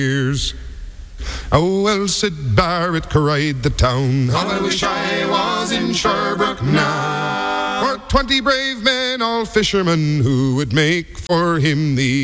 years. Oh, well, Sid Barrett cried the town. How I wish I was in Sherbrooke now. For 20 brave men, all fishermen, who would make for him the